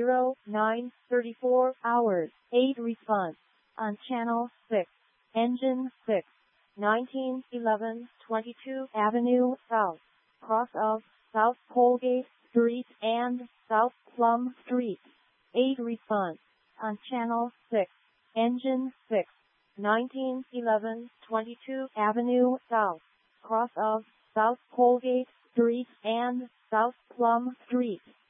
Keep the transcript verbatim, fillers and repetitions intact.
zero nine thirty-four hours. eight response on channel six. Engine six. nineteen eleven twenty-two Avenue South. Cross of South Colgate Street and South Plum Street. eight response on channel six. Engine six. nineteen eleven twenty-two Avenue South. Cross of South Colgate Street and South Plum Street.